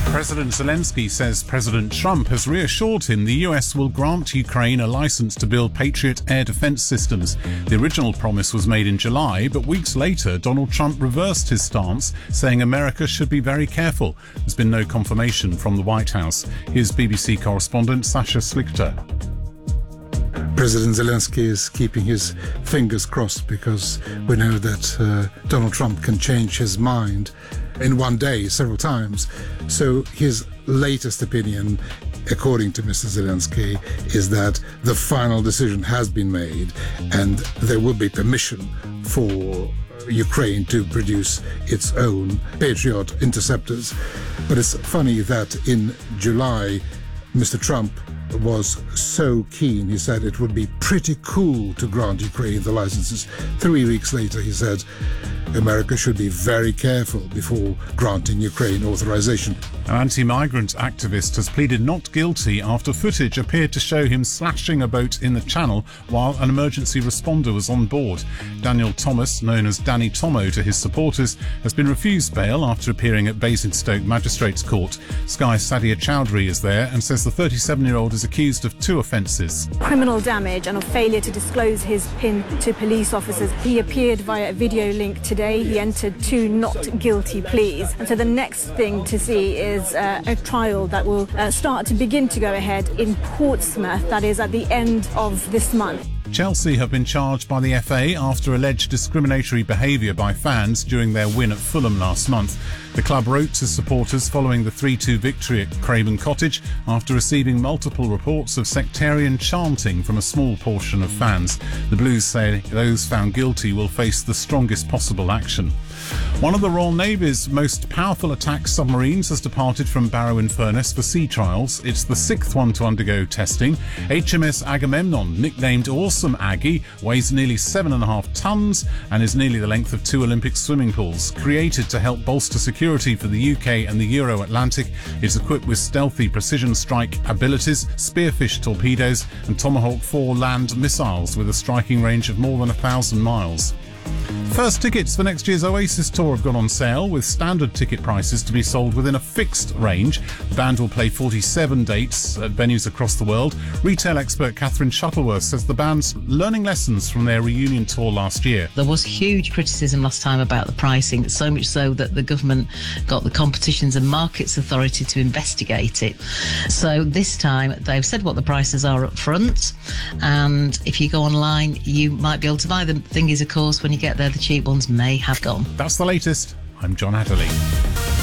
President Zelensky says President Trump has reassured him the US will grant Ukraine a license to build Patriot air defense systems. The original promise was made in July, but weeks later Donald Trump reversed his stance, saying America should be very careful. There's been no confirmation from the White House. Here's BBC correspondent Sasha Slichter. President Zelensky is keeping his fingers crossed because we know that Donald Trump can change his mind in one day several times. So his latest opinion, according to Mr. Zelensky, is that the final decision has been made and there will be permission for Ukraine to produce its own Patriot interceptors. But it's funny that in July, Mr. Trump was so keen. He said it would be pretty cool to grant Ukraine the licenses. 3 weeks later, he said America should be very careful before granting Ukraine authorization. An anti-migrant activist has pleaded not guilty after footage appeared to show him slashing a boat in the channel while an emergency responder was on board. Daniel Thomas, known as Danny Tomo to his supporters, has been refused bail after appearing at Basingstoke Magistrates Court. Sky's Sadia Chowdhury is there and says the 37-year-old is accused of 2 offences. Criminal damage and a failure to disclose his PIN to police officers. He appeared via a video link today. He entered 2 not guilty pleas. And so the next thing to see is a trial that will start to begin to go ahead in Portsmouth, that is at the end of this month. Chelsea have been charged by the FA after alleged discriminatory behaviour by fans during their win at Fulham last month. The club wrote to supporters following the 3-2 victory at Craven Cottage after receiving multiple reports of sectarian chanting from a small portion of fans. The Blues say those found guilty will face the strongest possible action. One of the Royal Navy's most powerful attack submarines has departed from Barrow-in-Furness for sea trials. It's the 6th one to undergo testing. HMS Agamemnon, nicknamed Awesome Aggie, weighs nearly 7.5 tons and is nearly the length of 2 Olympic swimming pools. Created to help bolster security for the UK and the Euro-Atlantic, it's equipped with stealthy precision strike abilities, Spearfish torpedoes and Tomahawk 4 land missiles with a striking range of more than 1,000 miles. First tickets for next year's Oasis tour have gone on sale, with standard ticket prices to be sold within a fixed range. The band will play 47 dates at venues across the world. Retail expert Catherine Shuttleworth says the band's learning lessons from their reunion tour last year. There was huge criticism last time about the pricing, so much so that the government got the Competitions and Markets Authority to investigate it. So this time they've said what the prices are up front, and if you go online you might be able to buy them. The thing is, of course, when you get there, the cheap ones may have gone. That's the latest. I'm John Adderley.